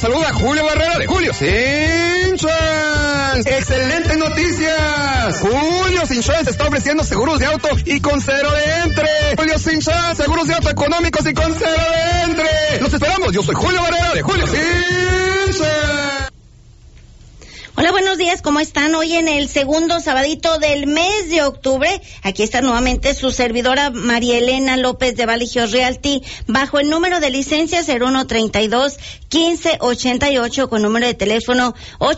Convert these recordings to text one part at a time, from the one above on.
saluda Julio Barrera de Julio Sin Insurance. ¡Excelentes noticias! Julio Sin Insurance está ofreciendo seguros de auto y con cero de entre. Julio Sin Insurance, seguros de auto económicos y con cero de entre. ¡Los esperamos! Yo soy Julio Barrera de Julio Sin Insurance. Hola, buenos días, ¿cómo están? Hoy en el segundo sabadito del mes de octubre, aquí está nuevamente su servidora María Elena López de Valle Realty, bajo el número de licencia 0132-1588, con número de teléfono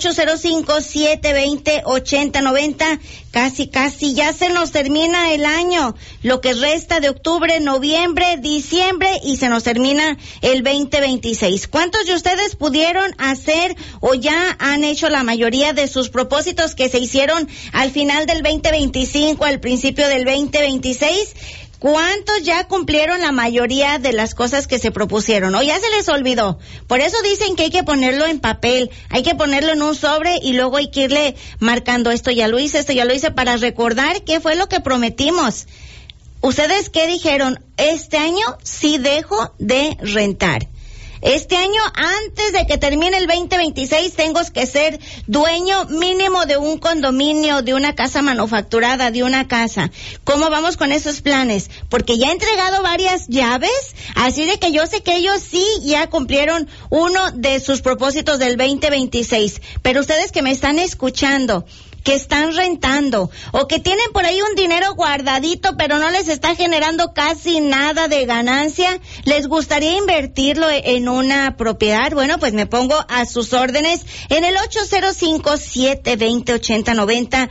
805-720-8090. Casi ya se nos termina el año, lo que resta de octubre, noviembre, diciembre y se nos termina el 2026. ¿Cuántos de ustedes pudieron hacer o ya han hecho la mayoría de sus propósitos que se hicieron al final del 2025, al principio del 2026? ¿Cuántos ya cumplieron la mayoría de las cosas que se propusieron? ¿O ya se les olvidó? Por eso dicen que hay que ponerlo en papel, hay que ponerlo en un sobre y luego hay que irle marcando esto ya lo hice, para recordar qué fue lo que prometimos. ¿Ustedes qué dijeron? Este año sí dejo de rentar. Este año, antes de que termine el 2026, tengo que ser dueño mínimo de un condominio, de una casa manufacturada, de una casa. ¿Cómo vamos con esos planes? Porque ya he entregado varias llaves, así de que yo sé que ellos sí ya cumplieron uno de sus propósitos del 2026. Pero ustedes que me están escuchando, que están rentando o que tienen por ahí un dinero guardadito pero no les está generando casi nada de ganancia, ¿les gustaría invertirlo en una propiedad? Bueno, pues me pongo a sus órdenes en el 805-720-8090,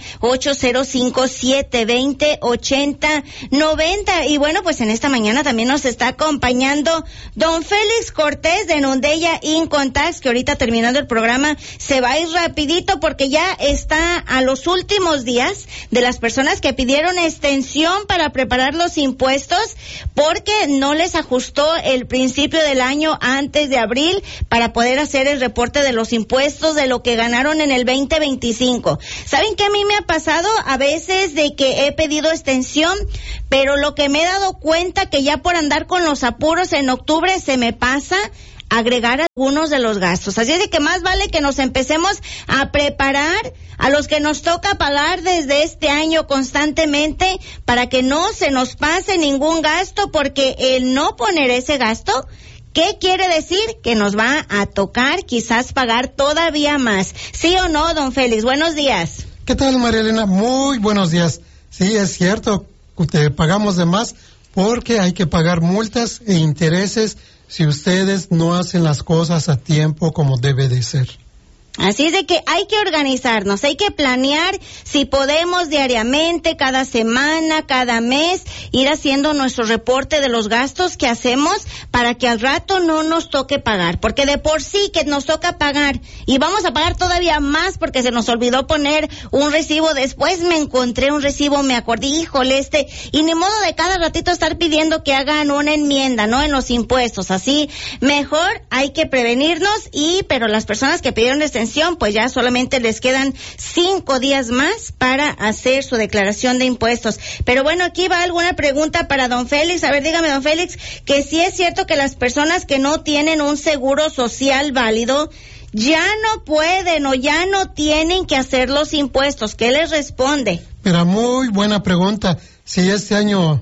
805-720-8090. Y bueno, pues en esta mañana también nos está acompañando don Félix Cortés de Nundeya Incontax, que ahorita terminando el programa se va a ir rapidito porque ya está a los últimos días de las personas que pidieron extensión para preparar los impuestos porque no les ajustó el principio del año antes de abril para poder hacer el reporte de los impuestos de lo que ganaron en el 2025. ¿Saben qué a mí me ha pasado? A veces de que he pedido extensión, pero lo que me he dado cuenta que ya por andar con los apuros en octubre se me pasa agregar algunos de los gastos. Así de que más vale que nos empecemos a preparar a los que nos toca pagar desde este año constantemente para que no se nos pase ningún gasto, porque el no poner ese gasto, ¿qué quiere decir? Que nos va a tocar quizás pagar todavía más. ¿Sí o no, don Félix? Buenos días. ¿Qué tal, María Elena? Muy buenos días. Sí, es cierto, pagamos de más porque hay que pagar multas e intereses si ustedes no hacen las cosas a tiempo como debe de ser. Así es de que hay que organizarnos, hay que planear si podemos diariamente, cada semana, cada mes, ir haciendo nuestro reporte de los gastos que hacemos para que al rato no nos toque pagar, porque de por sí que nos toca pagar y vamos a pagar todavía más porque se nos olvidó poner un recibo. Después me encontré un recibo, me acordé, híjole, y ni modo de cada ratito estar pidiendo que hagan una enmienda, ¿no? En los impuestos, así mejor hay que prevenirnos pero las personas que pidieron extensión, pues ya solamente les quedan 5 días más para hacer su declaración de impuestos. Pero bueno, aquí va alguna pregunta para don Félix. A ver, dígame, don Félix, que si es cierto que las personas que no tienen un seguro social válido ya no pueden o ya no tienen que hacer los impuestos. ¿Qué les responde? Mira, muy buena pregunta. Sí, este año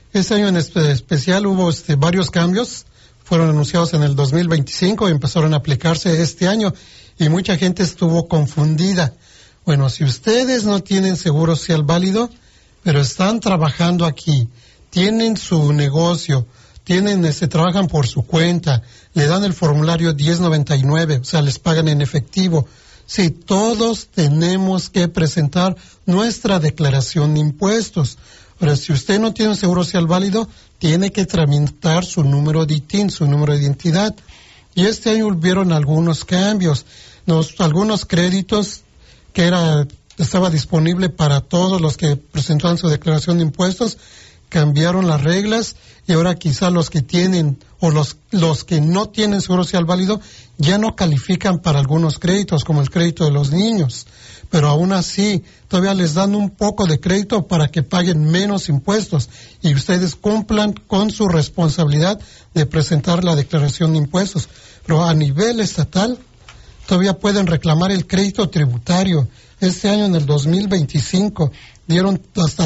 en especial hubo varios cambios. Fueron anunciados en el 2025 y empezaron a aplicarse este año. Y mucha gente estuvo confundida. Bueno, si ustedes no tienen seguro social válido, pero están trabajando aquí, tienen su negocio, trabajan por su cuenta, le dan el formulario 1099, o sea, les pagan en efectivo. Sí, todos tenemos que presentar nuestra declaración de impuestos. Ahora, si usted no tiene un seguro social válido, tiene que tramitar su número de ITIN, su número de identidad. Y este año hubieron algunos cambios, algunos créditos que estaba disponible para todos los que presentaban su declaración de impuestos, cambiaron las reglas y ahora quizá los que tienen o los que no tienen seguro social válido ya no califican para algunos créditos, como el crédito de los niños. Pero aún así, todavía les dan un poco de crédito para que paguen menos impuestos y ustedes cumplan con su responsabilidad de presentar la declaración de impuestos. Pero a nivel estatal, todavía pueden reclamar el crédito tributario. Este año, en el 2025, dieron hasta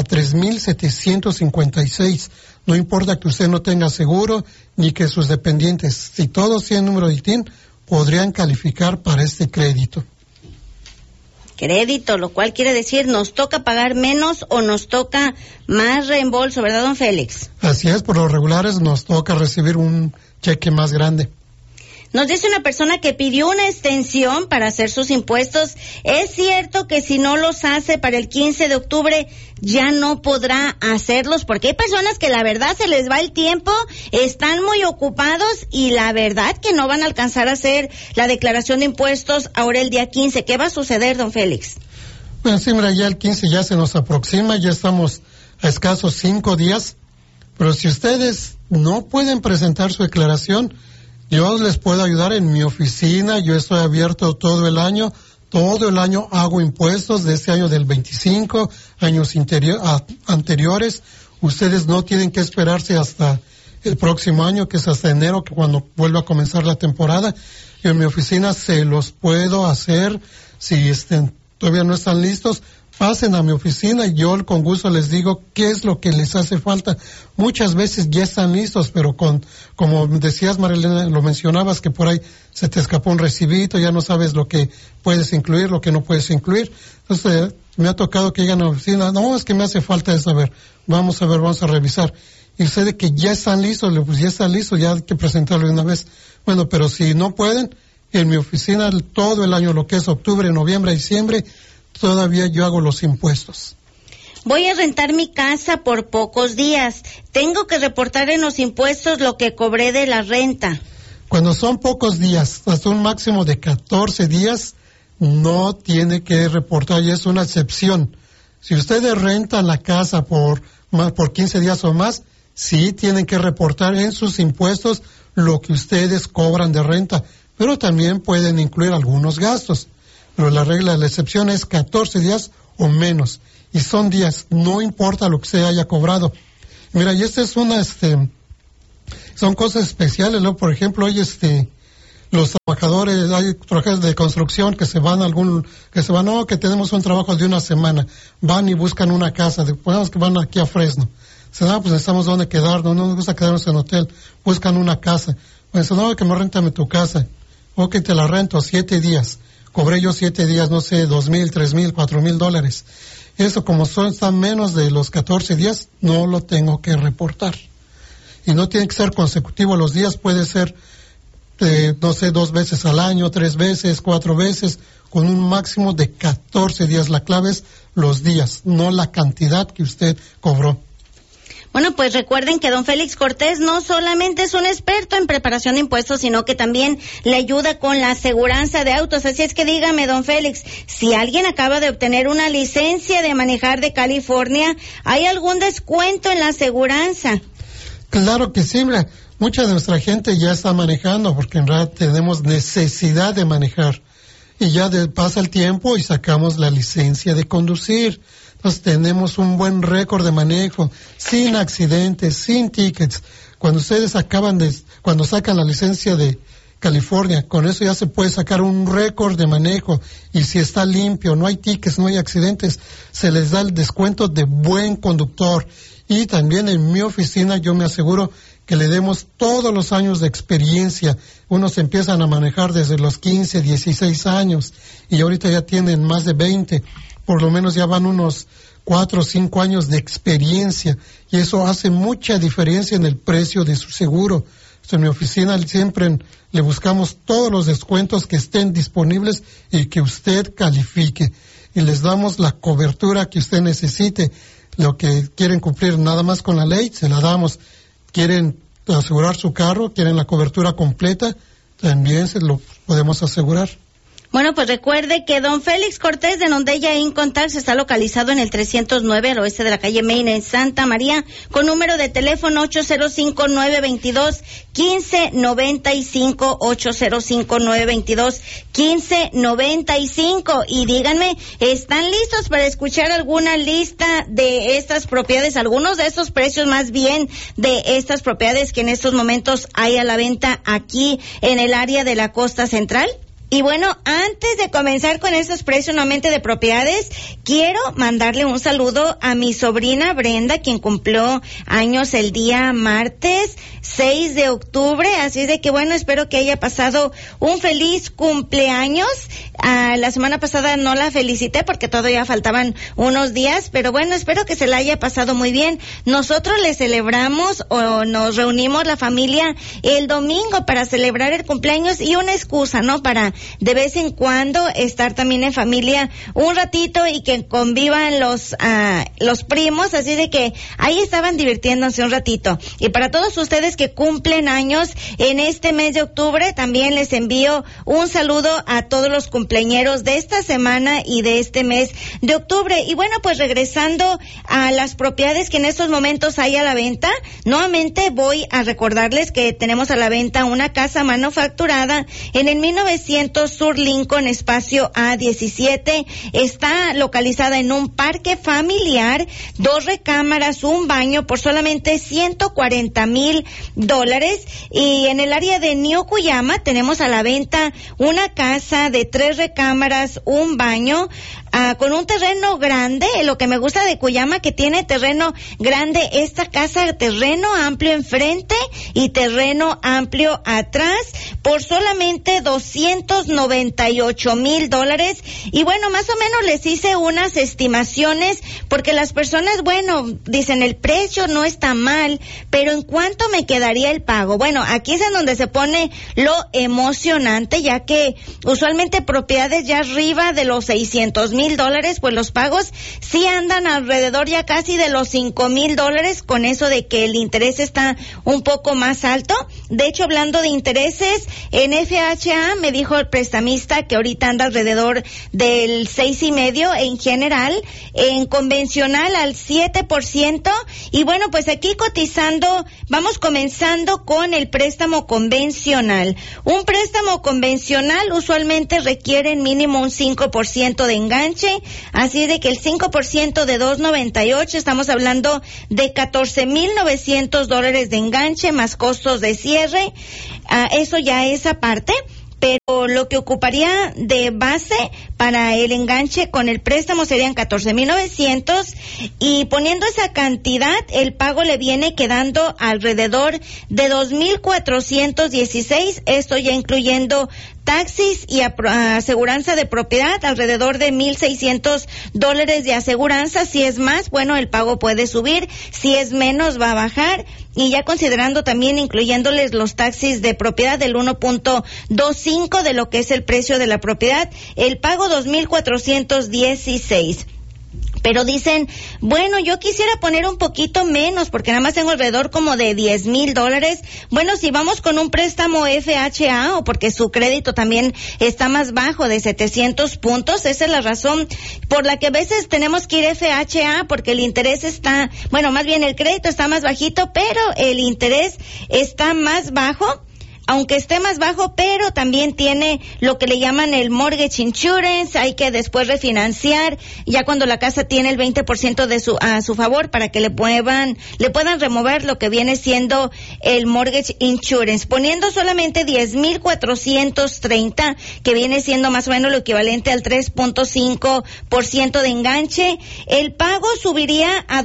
3,756. No importa que usted no tenga seguro ni que sus dependientes, si todos tienen número de ITIN, podrían calificar para este crédito. Crédito, lo cual quiere decir nos toca pagar menos o nos toca más reembolso, ¿verdad, don Félix? Así es, por lo regulares nos toca recibir un cheque más grande. Nos dice una persona que pidió una extensión para hacer sus impuestos. ¿Es cierto que si no los hace para el 15 de octubre ya no podrá hacerlos? Porque hay personas que la verdad se les va el tiempo, están muy ocupados y la verdad que no van a alcanzar a hacer la declaración de impuestos ahora el día 15. ¿Qué va a suceder, don Félix? Bueno, sí, mira, ya el 15 ya se nos aproxima, ya estamos a escasos 5 días. Pero si ustedes no pueden presentar su declaración, yo les puedo ayudar en mi oficina. Yo estoy abierto todo el año hago impuestos de este año del 25, años anteriores. Ustedes no tienen que esperarse hasta el próximo año, que es hasta enero, que cuando vuelva a comenzar la temporada. Yo en mi oficina se los puedo hacer. Si todavía no están listos, pasen a mi oficina y yo con gusto les digo qué es lo que les hace falta. Muchas veces ya están listos, pero como decías, Marilena, lo mencionabas, que por ahí se te escapó un recibito, ya no sabes lo que puedes incluir, lo que no puedes incluir. Entonces, me ha tocado que llegan a la oficina, no, es que me hace falta eso, vamos a revisar. Y ustedes que ya están listos, pues ya está listo, ya hay que presentarlo de una vez. Bueno, pero si no pueden, en mi oficina todo el año, lo que es octubre, noviembre, diciembre, todavía yo hago los impuestos. Voy a rentar mi casa por pocos días. ¿Tengo que reportar en los impuestos lo que cobré de la renta? Cuando son pocos días, hasta un máximo de 14 días, no tiene que reportar, y es una excepción. Si ustedes rentan la casa por 15 días o más, sí tienen que reportar en sus impuestos lo que ustedes cobran de renta, pero también pueden incluir algunos gastos. Pero la regla de la excepción es 14 días o menos. Y son días, no importa lo que se haya cobrado. Mira, y esta es son cosas especiales, ¿no? Por ejemplo, hoy los trabajadores, hay trabajadores de construcción que que tenemos un trabajo de una semana, van y buscan una casa, digamos que van aquí a Fresno. Dicen, pues necesitamos dónde quedarnos, no nos gusta quedarnos en hotel, buscan una casa. Dicen, no, que me réntame tu casa. Ok, te la rento 7 días. Cobré yo 7 días, no sé, $2,000, $3,000, $4,000. Eso, como están menos de los 14 días, no lo tengo que reportar. Y no tiene que ser consecutivo los días, puede ser, 2 veces al año, 3 veces, 4 veces, con un máximo de 14 días. La clave es los días, no la cantidad que usted cobró. Bueno, pues recuerden que don Félix Cortés no solamente es un experto en preparación de impuestos, sino que también le ayuda con la aseguranza de autos. Así es que dígame, don Félix, si alguien acaba de obtener una licencia de manejar de California, ¿hay algún descuento en la aseguranza? Claro que sí, mira, mucha de nuestra gente ya está manejando porque en realidad tenemos necesidad de manejar. Y ya pasa el tiempo y sacamos la licencia de conducir. Entonces tenemos un buen récord de manejo, sin accidentes, sin tickets. Cuando ustedes cuando sacan la licencia de California, con eso ya se puede sacar un récord de manejo. Y si está limpio, no hay tickets, no hay accidentes, se les da el descuento de buen conductor. Y también en mi oficina yo me aseguro que le demos todos los años de experiencia. Unos empiezan a manejar desde los 15, 16 años y ahorita ya tienen más de 20. Por lo menos ya van unos 4 o 5 años de experiencia y eso hace mucha diferencia en el precio de su seguro. En mi oficina siempre le buscamos todos los descuentos que estén disponibles y que usted califique y les damos la cobertura que usted necesite. Lo que quieren cumplir nada más con la ley, se la damos. Quieren asegurar su carro, quieren la cobertura completa, también se lo podemos asegurar. Bueno, pues recuerde que don Félix Cortés de Nondella Incontax está localizado en el 309 al oeste de la calle Main en Santa María, con número de teléfono 805-922-1595, 805-922-1595. Y díganme, ¿están listos para escuchar alguna lista de estas propiedades, algunos de estos precios más bien de estas propiedades que en estos momentos hay a la venta aquí en el área de la costa central? Y bueno, antes de comenzar con esos precios nuevamente de propiedades, quiero mandarle un saludo a mi sobrina Brenda, quien cumplió años el día martes 6 de octubre, así de que bueno, espero que haya pasado un feliz cumpleaños. La semana pasada no la felicité porque todavía faltaban unos días, pero bueno, espero que se la haya pasado muy bien. Nosotros le celebramos o nos reunimos la familia el domingo para celebrar el cumpleaños y una excusa, ¿no? Para de vez en cuando estar también en familia un ratito y que convivan los primos, así de que ahí estaban divirtiéndose un ratito. Y para todos ustedes que cumplen años en este mes de octubre, también les envío un saludo a todos los cumpleañeros de esta semana y de este mes de octubre. Y bueno, pues regresando a las propiedades que en estos momentos hay a la venta, nuevamente voy a recordarles que tenemos a la venta una casa manufacturada en el 1900 Sur Lincoln, espacio A17. Está localizada en un parque familiar, 2 recámaras, un baño por solamente $140,000. Y en el área de Niokuyama tenemos a la venta una casa de 3 recámaras, un baño, con un terreno grande. Lo que me gusta de Cuyama, que tiene terreno grande esta casa, terreno amplio enfrente y terreno amplio atrás, por solamente $298,000. Y bueno, más o menos les hice unas estimaciones, porque las personas, bueno, dicen el precio no está mal, pero ¿en cuánto me quedaría el pago? Bueno, aquí es en donde se pone lo emocionante, ya que usualmente propiedades ya arriba de los $600,000, pues los pagos sí andan alrededor ya casi de los $5,000, con eso de que el interés está un poco más alto. De hecho, hablando de intereses, en FHA me dijo el prestamista que ahorita anda alrededor del 6.5% en general, en convencional al 7%. Y bueno, pues aquí cotizando, vamos comenzando con el préstamo convencional. Un préstamo convencional usualmente requiere mínimo un 5% de enganche, así de que el 5% de $298, estamos hablando de $14,900 de enganche más costos de cierre. Eso ya es aparte. Pero lo que ocuparía de base para el enganche con el préstamo serían $14,900, y poniendo esa cantidad, el pago le viene quedando alrededor de $2,416, esto ya incluyendo taxis y aseguranza de propiedad, alrededor de $1,600 de aseguranza. Si es más, bueno, el pago puede subir; si es menos, va a bajar. Y ya considerando también, incluyéndoles los taxis de propiedad, del 1.25 de lo que es el precio de la propiedad, el pago $2,416. Pero dicen, bueno, yo quisiera poner un poquito menos porque nada más tengo alrededor como de $10,000. Bueno, si vamos con un préstamo FHA, o porque su crédito también está más bajo de 700 puntos, esa es la razón por la que a veces tenemos que ir FHA, porque el interés está, bueno, más bien el crédito está más bajito, pero el interés está más bajo. Aunque esté más bajo, pero también tiene lo que le llaman el mortgage insurance, hay que después refinanciar, ya cuando la casa tiene el 20% a su favor, para que le puedan remover lo que viene siendo el mortgage insurance, poniendo solamente $10,430, que viene siendo más o menos lo equivalente al 3.5% de enganche. El pago subiría a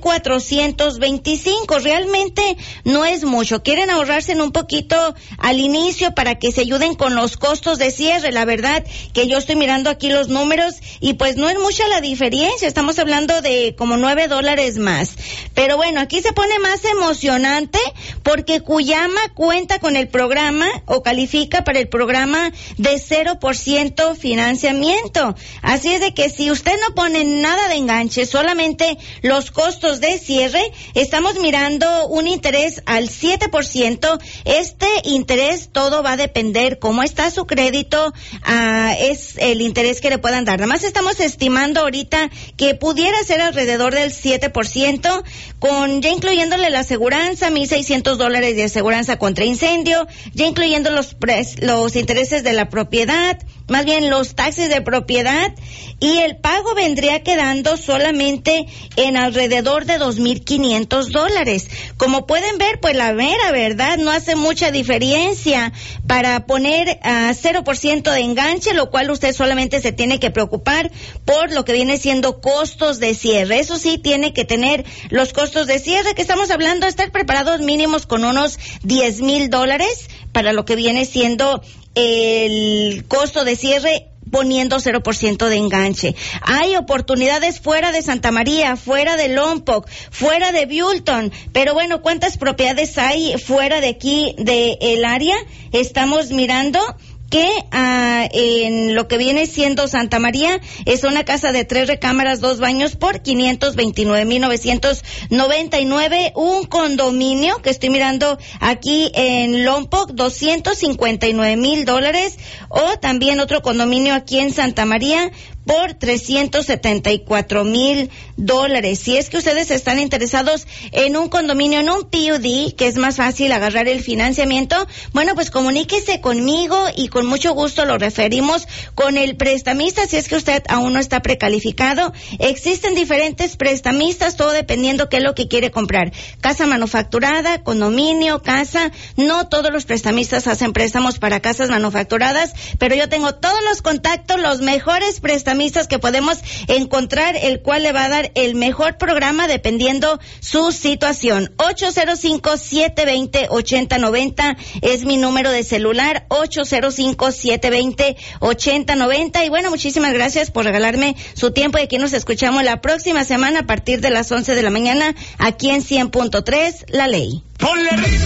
$2,425. Realmente no es mucho. Quieren ahorrarse en un poquito al inicio para que se ayuden con los costos de cierre. La verdad que yo estoy mirando aquí los números y pues no es mucha la diferencia, estamos hablando de como $9 más. Pero bueno, aquí se pone más emocionante porque Cuyama cuenta con el programa o califica para el programa de 0% financiamiento. Así es de que si usted no pone nada de enganche, solamente los costos de cierre, estamos mirando un interés al 7%. Este interés, todo va a depender cómo está su crédito, es el interés que le puedan dar. Nada más estamos estimando ahorita que pudiera ser alrededor del 7%, ya incluyéndole la aseguranza, $1,600 de aseguranza contra incendio, ya incluyendo los intereses de la propiedad, más bien los taxes de propiedad, y el pago vendría quedando solamente en alrededor de $2,500. Como pueden ver, pues la mera verdad no hace mucha diferencia para poner 0% de enganche, lo cual usted solamente se tiene que preocupar por lo que viene siendo costos de cierre. Eso sí, tiene que tener los costos de cierre, que estamos hablando de estar preparados mínimos con unos $10,000 para lo que viene siendo el costo de cierre, poniendo 0% de enganche. Hay oportunidades fuera de Santa María, fuera de Lompoc, fuera de Buellton, pero bueno, ¿cuántas propiedades hay fuera de aquí, del área? Estamos mirando que en lo que viene siendo Santa María es una casa de 3 recámaras, 2 baños por $529,999, un condominio que estoy mirando aquí en Lompoc, $259,000, o también otro condominio aquí en Santa María por $374,000. Si es que ustedes están interesados en un condominio, en un PUD, que es más fácil agarrar el financiamiento, bueno, pues comuníquese conmigo y con mucho gusto lo referimos con el prestamista si es que usted aún no está precalificado. Existen diferentes prestamistas, todo dependiendo qué es lo que quiere comprar. Casa manufacturada, condominio, casa. No todos los prestamistas hacen préstamos para casas manufacturadas, pero yo tengo todos los contactos, los mejores prestamistas que podemos encontrar, el cual le va a dar el mejor programa dependiendo su situación. 805-720-8090 es mi número de celular, 805-720-8090. Y bueno, muchísimas gracias por regalarme su tiempo, y aquí nos escuchamos la próxima semana a partir de las 11 de la mañana aquí en 100.3 La Ley.